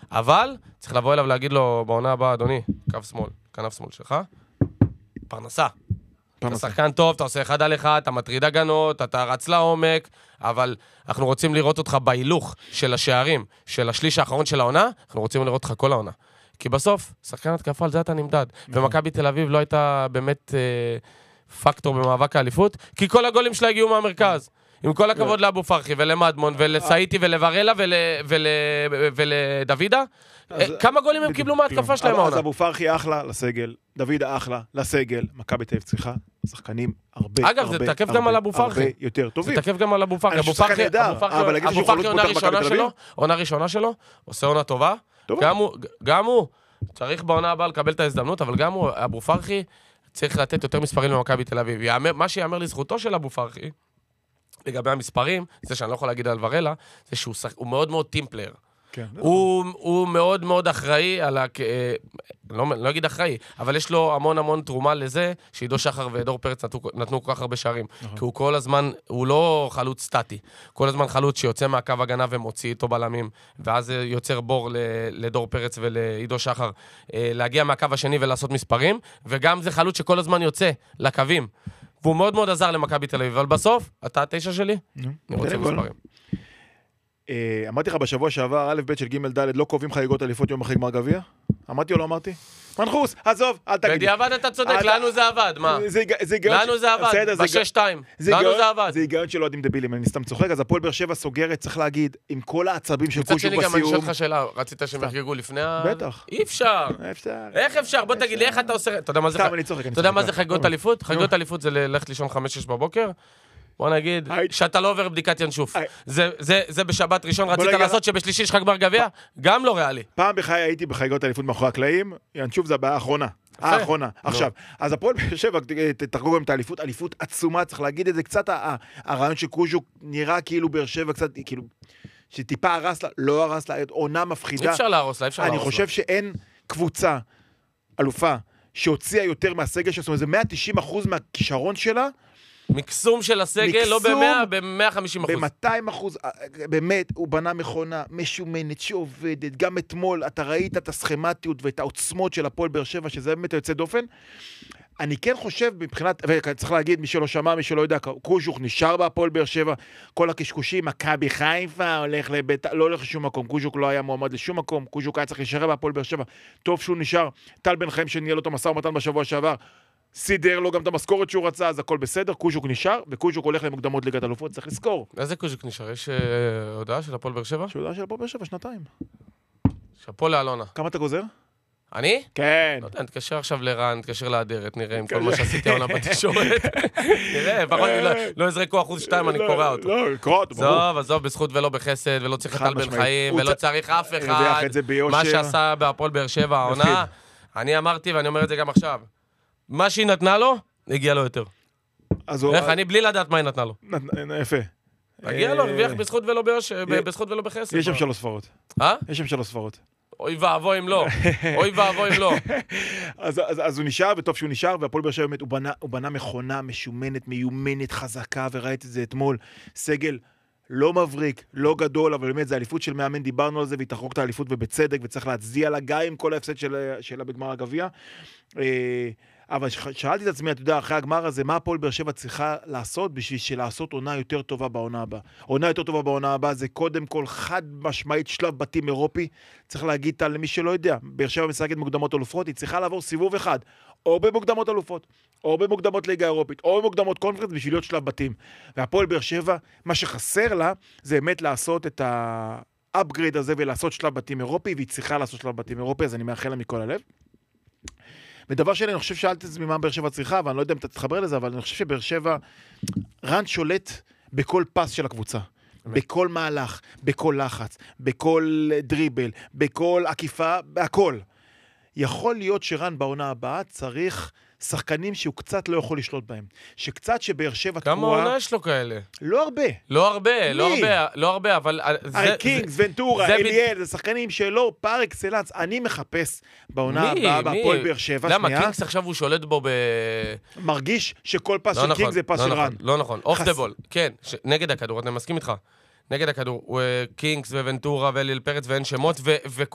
אבל צריך לבוא אליו להגיד לו, בעונה הבאה, אדוני, קו שמאל, כנף שמאל שלך, פרנסה. אתה שחקן טוב, אתה עושה 1 על 1, אתה מטריד הגנות, אתה רץ לעומק, אבל אנחנו רוצים לראות אותך בהילוך של השערים, של השליש האחרון של העונה, אנחנו רוצים לראות אותך כל העונה. כי בסוף, שחקן התקפה, על זה אתה נמדד. ומכבי תל אביב לא הייתה באמת פקטור במאבק האליפות, כי כל הגולים שלה הגיעו מהמרכז. עם כל הכבוד לאבו פרחי ולמדמון ולסאיטי ולברלה ולדוידה, כמה גולים הם קיבלו מהתקפה שלהם העונה? אז אבו פרחי אחלה לסגל, דוידה אחלה לסגל, מכבי תל אביב צריכה שחקנים הרבה אגב, זה תקף גם על אבו פרחי. הרבה יותר טובים. זה תקף גם על אבו פרחי. אבו פרחי עונה ראשונה שלו, עושה עונה טובה. גם הוא צריך בעונה הבאה לקבל את ההזדמנות, אבל גם הוא, אבו פרחי, צריך לתת יותר מספרים למכבי תל אביב. מה שיאמר לזכותו של אבו פרחי, לגבי המספרים, זה שאני לא יכול להגיד על ורלה, זה שהוא מאוד מאוד טימפלר. הוא מאוד מאוד אחראי על לא אגיד אחראי, אבל יש לו המון המון תרומה לזה שעידו שחר ודור פרץ נתנו כל כך הרבה שערים. כי הוא כל הזמן, הוא לא חלוץ סטטי. כל הזמן חלוץ שיוצא מהקו הגנה ומוציא איתו בלמים, ואז יוצר בור לדור פרץ ולעידו שחר להגיע מהקו השני ולעשות מספרים, וגם זה חלוץ שכל הזמן יוצא לקווים. והוא מאוד מאוד עזר למכבי תל אביב, אבל בסוף, אתה 9 שלי, אני רוצה מספרים. אמרתי לך בשבוע שעבר, א' ב' של ג' ד' לא קובעים חגיגות אליפות יום אחרי גמר גביע? אמרתי או לא אמרתי? מנחוס, עזוב, אל תגיד. בדיעבד אתה צודק, לנו זה עבד, מה? לנו זה עבד, ב-6-2. לנו זה עבד. זה היגיון שלא יודעים דבילים, אני סתם צוחק, אז הפועל באר שבע סוגרת, צריך להגיד, עם כל העצבים של קושו בסיום. מצד שני גם אני שואל לך שאלה, רצית שהם יחגגו לפני בטח. אי אפשר. איך אפשר? בוא תגיד לי, איך אתה עושה... אתה יודע מה זה חגיגות אליפות? חגיגות אליפות זה ללכת לישון 5-6 בבוקר. בוא נגיד, שאתה לא עובר בדיקת ינשוף. זה בשבת ראשון רצית לעשות שבשלישי יש לך גמר גביע? גם לא ריאלי. פעם בחיי הייתי בחגיגות האליפות מאחורי הקלעים, ינשוף זה הבעיה האחרונה. עכשיו, אז הפועל באר שבע תחגוג גם את האליפות, אליפות עצומה, צריך להגיד את זה קצת, הרעיון שקוז'וק נראה כאילו באר שבע קצת, כאילו, שטיפה הרס לה, לא הרס לה, עונה מפחידה. אפשר להרוס לה. אני חושב שאין קבוצה, אלופה, שהוציאה יותר מהסגל, זאת אומרת, זה 190% מהכישרון שלה, מקסום של הסגל, לא ב-150%. ב-200%, באמת, הוא בנה מכונה משומנת שעובדת. גם אתמול, אתה ראית את הסכמטיות ואת העוצמות של הפועל באר שבע, שזה באמת יוצא דופן. אני כן חושב, מבחינת, וצריך להגיד, מי שלא שמע, מי שלא יודע, קוז'וק נשאר בהפועל באר שבע, כל הקשקושים, מכבי חיפה, הולך לבית, לא הולך לשום מקום, קוז'וק לא היה מועמד לשום מקום, קוז'וק היה צריך להישאר בהפועל באר שבע, טוב שהוא נשאר, טל בן חיים שניהל אותו משא ומתן בשבוע שעבר, סידר לו גם את המשכורת שהוא רצה, אז הכל בסדר, קוז'וק נשאר, וקוז'וק הולך למוקדמות ליגת אלופות, צריך לזכור. איזה קוז'וק נשאר? יש הודעה של הפועל באר שבע? יש הודעה של הפועל באר שבע, 2 שאפו לאלונה. כמה אתה גוזר? אני? כן. לא יודע, נתקשר עכשיו לרן, נתקשר לאדרת, נראה עם כל מה שעשיתי העונה בתקשורת. נראה, פחות לא יזרקו 1-2, אני קורא אותו. לא, קורא אותו, ברור. עזוב, בזכות ולא בחסד, ולא צריך את טל בן חיים, ולא צריך אף אחד. מה שעשה בהפועל באר שבע העונה, אני אמרתי ואני אומר את זה גם עכשיו. מה שהיא נתנה לו, הגיע לו יותר. איך? אני בלי לדעת מה היא נתנה לו. יפה. הגיע לו, הרוויח בזכות ולא בחסד. יש שם 3 ספרות. יש שם 3 ספרות. אוי ואבוי אם לא. אוי ואבוי אם לא. אז הוא נשאר, וטוב שהוא נשאר, והפועל באר שבע באמת, הוא בנה מכונה משומנת, מיומנת, חזקה, וראית את זה אתמול. סגל לא מבריק, לא גדול, אבל באמת זה האליפות של מאמן, דיברנו על זה, והיא תחרוק את האליפות ובצדק, וצריך להצדיע לה גם עם כל ההפסד שלה בגמר הגביע. אבל שאלתי את עצמי, אתה יודע, אחרי הגמר הזה, מה הפועל באר שבע צריכה לעשות בשביל לעשות עונה יותר טובה בעונה הבאה? עונה יותר טובה בעונה הבאה זה קודם כל חד משמעית שלב בתים אירופי. צריך להגיד למי שלא יודע, באר שבע משחקת מוקדמות אלופות, היא צריכה לעבור סיבוב אחד, או במוקדמות אלופות, או במוקדמות ליגה אירופית, או במוקדמות קונפרנס בשביל להיות שלב בתים. והפועל באר שבע, מה שחסר לה, זה באמת לעשות את האפגרייד הזה ולעשות שלב בתים אירופי, והיא צריכה לעשות שלב בתים אירופי, אז אני מאחל לה מכל הלב. ודבר שני, אני חושב שאלת את זה ממה באר שבע צריכה, ואני לא יודע אם אתה תתחבר לזה, אבל אני חושב שבאר שבע, רן שולט בכל פס של הקבוצה. בכל מהלך, בכל לחץ, בכל דריבל, בכל עקיפה, בהכל. יכול להיות שרן בעונה הבאה צריך שחקנים שהוא קצת לא יכול לשלוט בהם. שקצת שבאר שבע תקועה... כמה עונה יש לו כאלה? לא הרבה. לא הרבה, אבל... הרי קינגס, ונטורה, אליאל, זה שחקנים שלא פר אקסלנס. אני מחפש בעונה הבאה, בהפועל באר שבע. למה? קינגס עכשיו הוא שולט בו ב... מרגיש שכל פס של קינגס זה פס של רן. לא נכון, אוף דה בול. כן, נגד הכדור, אני מסכים איתך. נגד הכדור, קינגס וונטורה ואליאל פרץ ואין שמות,